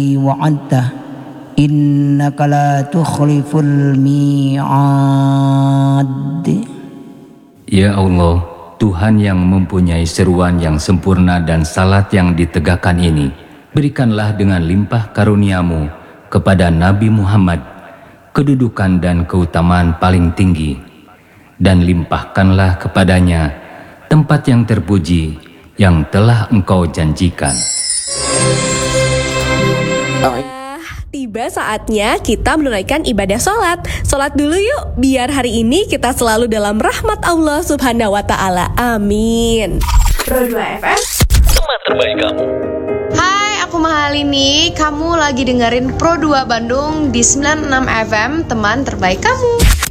wa'adta innaka la tukhliful mi'ad. Ya Allah, Tuhan yang mempunyai seruan yang sempurna dan salat yang ditegakkan ini, berikanlah dengan limpah karuniamu kepada Nabi Muhammad kedudukan dan keutamaan paling tinggi, dan limpahkanlah kepadanya tempat yang terpuji yang telah Engkau janjikan. Tiba saatnya kita menunaikan ibadah sholat. Sholat dulu yuk, biar hari ini kita selalu dalam rahmat Allah Subhanahu wa Ta'ala. Amin. Pro 2 FM, Teman terbaik kamu. hai, aku Mahalini. Kamu lagi dengerin Pro 2 Bandung di 96 FM, teman terbaik kamu.